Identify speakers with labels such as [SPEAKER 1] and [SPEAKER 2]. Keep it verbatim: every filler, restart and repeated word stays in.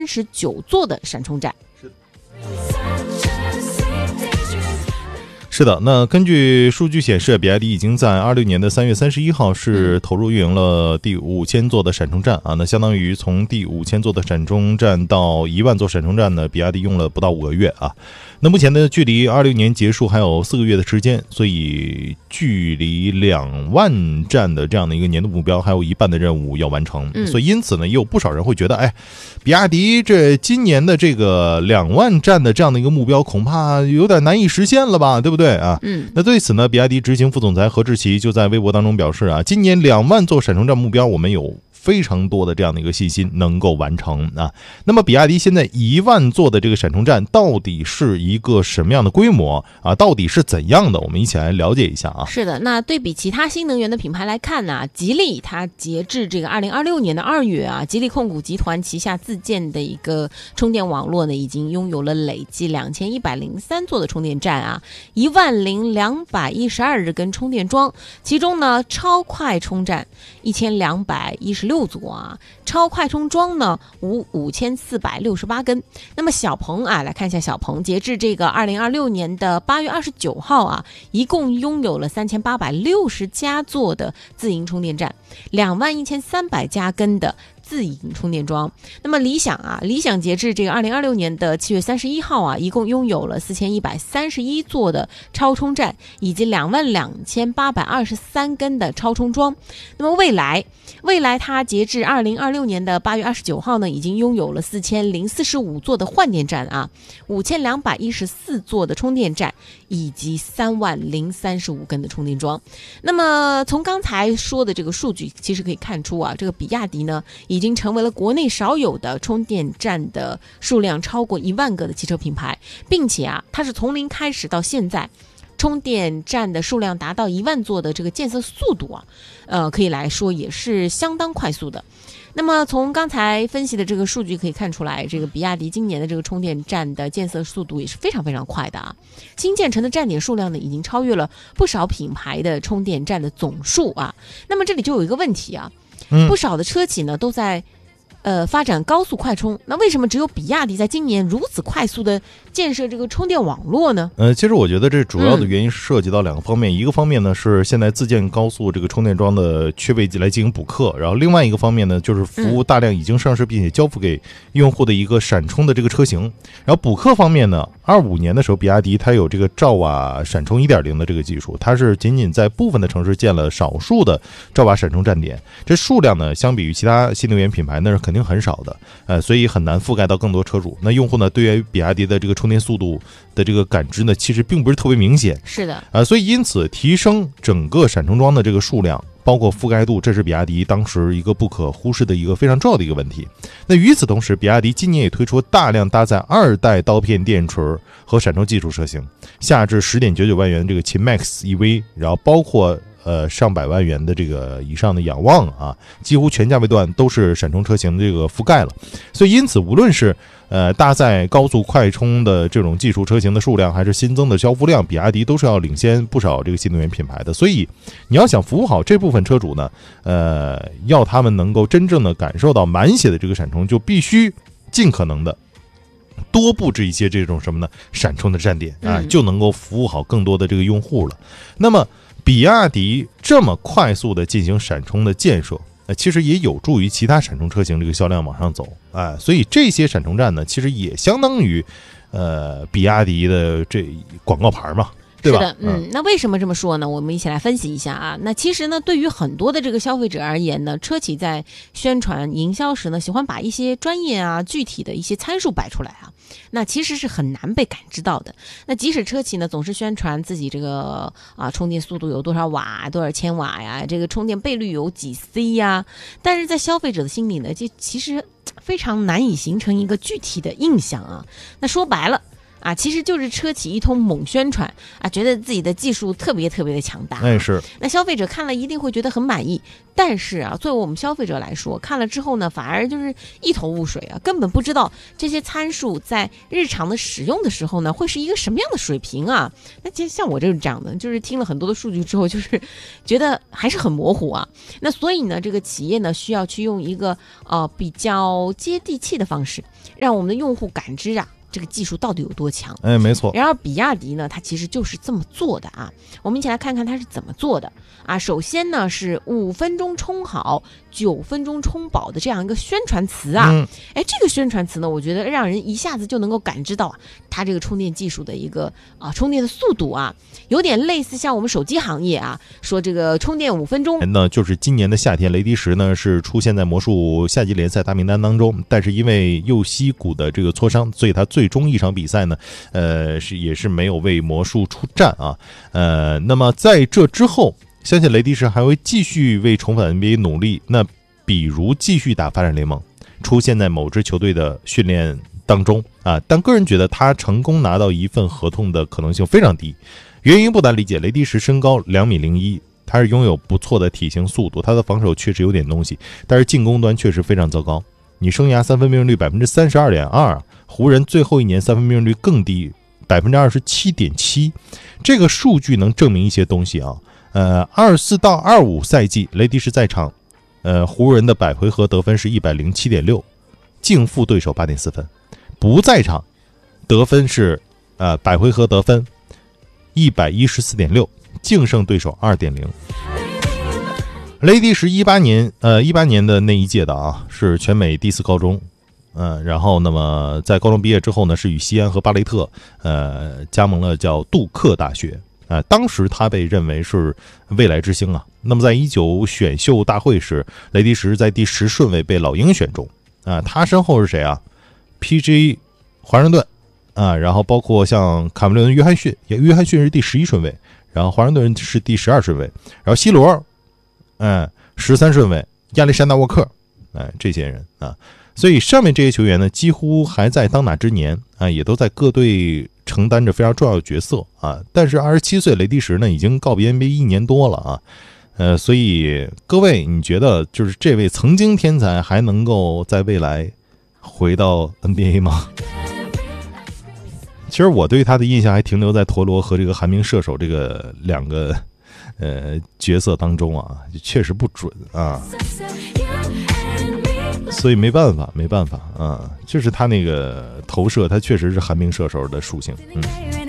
[SPEAKER 1] 十九座的闪充站。
[SPEAKER 2] 是的，那根据数据显示，比亚迪已经在二六年的三月三十一号是投入运营了第五千座的闪充站啊，那相当于从第五千座的闪充站到一万座闪充站呢，比亚迪用了不到五个月啊。那目前呢，距离二六年结束还有四个月的时间，所以距离两万站的这样的一个年度目标还有一半的任务要完成。
[SPEAKER 1] 嗯、
[SPEAKER 2] 所以因此呢，也有不少人会觉得，哎，比亚迪这今年的这个两万站的这样的一个目标，恐怕有点难以实现了吧，对不对啊？
[SPEAKER 1] 嗯，
[SPEAKER 2] 那对此呢，比亚迪执行副总裁何志奇就在微博当中表示啊，今年两万座闪充站目标，我们有非常多的这样的一个信心能够完成啊。那么比亚迪现在一万座的这个闪充站到底是一个什么样的规模啊？到底是怎样的？我们一起来了解一下啊。
[SPEAKER 1] 是的，那对比其他新能源的品牌来看呢、啊，吉利它截至这个二零二六年的二月啊，吉利控股集团旗下自建的一个充电网络呢，已经拥有了累计两千一百零三座的充电站啊，一万零两百一十二根充电桩，其中呢，超快充站一千两百一十六座啊，超快充桩呢五五千四百六十八根。那么小鹏啊，来看一下小鹏，截至这个二零二六年的八月二十九号啊，一共拥有了三千八百六十家座的自营充电站，两万一千三百家根的自营充电桩。那么理想啊，理想截至这个二零二六年的七月三十一号啊，一共拥有了四千一百三十一座的超充站，以及两万两千八百二十三根的超充桩。那么未来，未来它截至二零二六年的八月二十九号呢，已经拥有了四千零四十五座的换电站啊，五千两百一十四座的充电站，以及三万零三十五根的充电桩。那么从刚才说的这个数据，其实可以看出啊，这个比亚迪呢，已经成为了国内少有的充电站的数量超过一万个的汽车品牌，并且啊，它是从零开始到现在，充电站的数量达到一万座的这个建设速度啊，呃，可以来说也是相当快速的。那么从刚才分析的这个数据可以看出来，这个比亚迪今年的这个充电站的建设速度也是非常非常快的啊！新建成的站点数量呢，已经超越了不少品牌的充电站的总数啊。那么这里就有一个问题啊，不少的车企呢都在呃发展高速快充，那为什么只有比亚迪在今年如此快速的建设这个充电网络呢？
[SPEAKER 2] 呃，其实我觉得这主要的原因涉及到两个方面，嗯、一个方面呢是现在自建高速这个充电桩的缺位来进行补课，然后另外一个方面呢就是服务大量已经上市并且交付给用户的一个闪充的这个车型。然后补课方面呢，二五年的时候，比亚迪它有这个兆瓦闪充 一点零 的这个技术，它是仅仅在部分的城市建了少数的兆瓦闪充站点，这数量呢相比于其他新能源品牌那是肯定很少的，呃，所以很难覆盖到更多车主。那用户呢对于比亚迪的这个充电速度的这个感知呢，其实并不是特别明显。
[SPEAKER 1] 是的，
[SPEAKER 2] 呃，所以因此提升整个闪充桩的这个数量，包括覆盖度，这是比亚迪当时一个不可忽视的一个非常重要的一个问题。那与此同时，比亚迪今年也推出大量搭载二代刀片电池和闪充技术车型，下至十点九九万元这个秦 Max E V， 然后包括呃上百万元的这个以上的仰望啊，几乎全价位段都是闪充车型的这个覆盖了。所以因此，无论是呃搭载高速快充的这种技术车型的数量，还是新增的交付量，比亚迪都是要领先不少这个新能源品牌的。所以你要想服务好这部分车主呢，呃，要他们能够真正的感受到满血的这个闪充，就必须尽可能的多布置一些这种什么呢？闪充的站点啊，就能够服务好更多的这个用户了。那么，比亚迪这么快速的进行闪充的建设，呃，其实也有助于其他闪充车型这个销量往上走啊、呃。所以这些闪充站呢，其实也相当于呃比亚迪的这广告牌嘛。对吧？
[SPEAKER 1] 是的，嗯，那为什么这么说呢？我们一起来分析一下啊。那其实呢，对于很多的这个消费者而言呢，车企在宣传营销时呢，喜欢把一些专业啊、具体的一些参数摆出来啊，那其实是很难被感知到的。那即使车企呢总是宣传自己这个啊充电速度有多少瓦、多少千瓦呀，这个充电倍率有几 C 呀，但是在消费者的心里呢，这其实非常难以形成一个具体的印象啊。那说白了， 啊，其实就是车企一通猛宣传啊，觉得自己的技术特别特别的强大。
[SPEAKER 2] 哎，是。
[SPEAKER 1] 那消费者看了一定会觉得很满意，但是啊，作为我们消费者来说，看了之后呢，反而就是一头雾水啊，根本不知道这些参数在日常的使用的时候呢，会是一个什么样的水平啊？那其实像我就是这样的，就是听了很多的数据之后，就是觉得还是很模糊啊。那所以呢，这个企业呢，需要去用一个呃比较接地气的方式，让我们的用户感知啊，这个技术到底有多强。
[SPEAKER 2] 哎，没错。
[SPEAKER 1] 然而比亚迪呢，它其实就是这么做的啊。我们一起来看看它是怎么做的啊。首先呢是五分钟充好，九分钟充饱的这样一个宣传词啊。
[SPEAKER 2] 嗯、
[SPEAKER 1] 哎，这个宣传词呢，我觉得让人一下子就能够感知到啊，它这个充电技术的一个啊充电的速度啊，有点类似像我们手机行业啊，说这个充电五分钟。
[SPEAKER 2] 呢，就是今年的夏天，雷迪什呢是出现在魔术夏季联赛大名单当中，但是因为右膝骨的这个挫伤，所以他最终一场比赛呢，呃，是也是没有为魔术出战啊。呃，那么在这之后，相信雷迪什还会继续为重返 N B A 努力。那比如继续打发展联盟，出现在某支球队的训练当中啊。但个人觉得他成功拿到一份合同的可能性非常低，原因不难理解。雷迪什身高两米零一。他是拥有不错的体型速度，他的防守确实有点东西，但是进攻端确实非常糟糕。你生涯三分命中率 百分之三十二点二， 湖人最后一年三分命中率更低 百分之二十七点七， 这个数据能证明一些东西啊。呃，二十四到二十五赛季雷迪什在场，呃，湖人的百回合得分是 一百零七点六， 净负对手 八点四分，不在场得分是呃百回合得分 一百一十四点六，净胜对手 二点零。 雷迪什一八年呃一八年的那一届的啊，是全美第四高中，嗯、呃，然后那么在高中毕业之后呢，是与西安和巴雷特呃加盟了叫杜克大学啊、呃，当时他被认为是未来之星啊。那么在一九选秀大会时，雷迪什在第十顺位被老鹰选中啊、呃，他身后是谁啊 ？P J 华盛顿啊，然后包括像卡梅伦·约翰逊，也约翰逊是第十一顺位。然后华盛顿是第十二顺位，然后西罗，嗯，十三顺位，亚历山大沃克，哎，这些人啊，所以上面这些球员呢，几乎还在当打之年啊，也都在各队承担着非常重要的角色啊。但是二十七岁雷迪什呢，已经告别 N B A 一年多了啊，呃，所以各位，你觉得就是这位曾经天才还能够在未来回到 N B A 吗？其实我对他的印象还停留在陀螺和这个寒冰射手这个两个呃角色当中啊，确实不准啊，所以没办法，没办法啊，就是他那个投射，他确实是寒冰射手的属性，嗯。